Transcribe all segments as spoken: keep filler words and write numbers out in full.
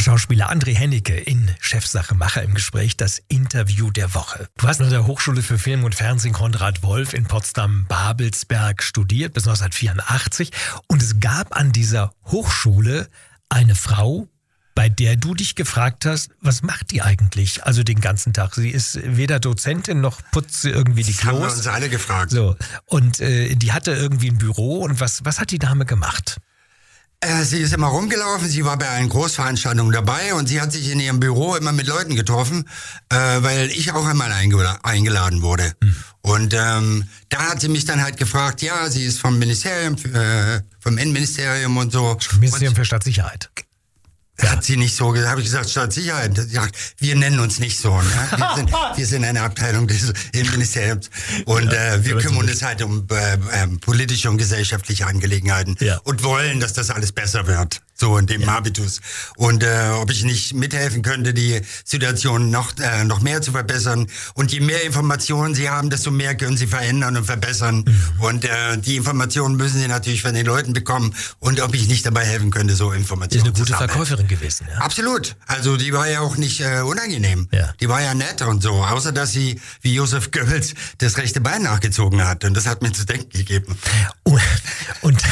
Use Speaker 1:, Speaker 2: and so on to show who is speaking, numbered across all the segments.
Speaker 1: Schauspieler André Hennecke in Chefsache Macher im Gespräch, das Interview der Woche. Du hast an der Hochschule für Film und Fernsehen Konrad Wolf in Potsdam-Babelsberg studiert bis neunzehnhundertvierundachtzig und es gab an dieser Hochschule eine Frau, bei der du dich gefragt hast, was macht die eigentlich? Also den ganzen Tag. Sie ist weder Dozentin noch putzt sie irgendwie die
Speaker 2: Das haben wir
Speaker 1: Klos.
Speaker 2: uns alle gefragt.
Speaker 1: So. Und äh, die hatte irgendwie ein Büro und was, was hat die Dame gemacht?
Speaker 2: Äh, sie ist immer rumgelaufen, sie war bei allen Großveranstaltungen dabei und sie hat sich in ihrem Büro immer mit Leuten getroffen, äh, weil ich auch einmal eingel- eingeladen wurde. Hm. Und ähm, da hat sie mich dann halt gefragt, ja, sie ist vom Ministerium, äh, vom Innenministerium und so.
Speaker 1: Ministerium für Stadtsicherheit.
Speaker 2: Hat sie nicht so gesagt, habe ich gesagt, Stadtsicherheit. Sie sagt, wir nennen uns nicht so. Ne? Wir, sind, wir sind eine Abteilung des Innenministeriums und ja, äh, wir kümmern uns halt um äh, äh, politische und gesellschaftliche Angelegenheiten ja. und wollen, dass das alles besser wird. So in dem ja. Habitus. Und äh, ob ich nicht mithelfen könnte, die Situation noch äh, noch mehr zu verbessern. Und je mehr Informationen Sie haben, desto mehr können Sie verändern und verbessern. Mhm. Und äh, die Informationen müssen Sie natürlich von den Leuten bekommen. Und ob ich nicht dabei helfen könnte, so Informationen
Speaker 1: zu sammeln. Ist eine gute Verkäuferin gewesen. Ja?
Speaker 2: Absolut. Also die war ja auch nicht äh, unangenehm.
Speaker 1: Ja.
Speaker 2: Die war ja nett und so. Außer dass sie, wie Josef Goebbels, das rechte Bein nachgezogen hat. Und das hat mir zu denken gegeben.
Speaker 1: Und, und,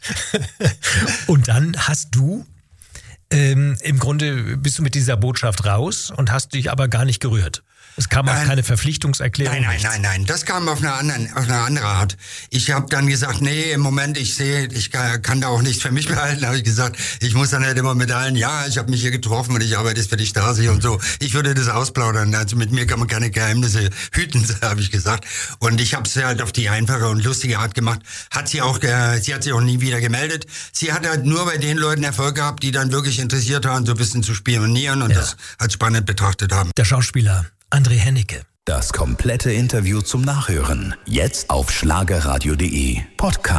Speaker 1: und dann hast du Ähm, im Grunde bist du mit dieser Botschaft raus und hast dich aber gar nicht gerührt. Es kam auch keine Verpflichtungserklärung.
Speaker 2: Nein, nein,
Speaker 1: nichts.
Speaker 2: nein, nein. Das kam auf eine andere, auf eine andere Art. Ich habe dann gesagt, nee, im Moment, ich sehe, ich kann, kann da auch nichts für mich behalten. Habe ich gesagt, ich muss dann halt immer mit allen, ja, ich habe mich hier getroffen und ich arbeite jetzt für die Stasi und so. Ich würde das ausplaudern. Also mit mir kann man keine Geheimnisse hüten, habe ich gesagt. Und ich habe es halt auf die einfache und lustige Art gemacht. Hat sie auch, äh, sie hat sich auch nie wieder gemeldet. Sie hat halt nur bei den Leuten Erfolg gehabt, die dann wirklich interessiert waren, so ein bisschen zu spionieren und ja. das als spannend betrachtet haben.
Speaker 1: Der Schauspieler André Hennecke.
Speaker 3: Das komplette Interview zum Nachhören. Jetzt auf schlagerradio punkt de Podcast.